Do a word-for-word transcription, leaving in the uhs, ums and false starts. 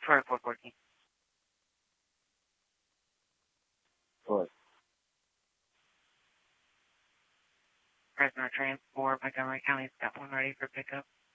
twenty-four fourteen. What? Fresno Transport, Montgomery County's got one ready for pickup.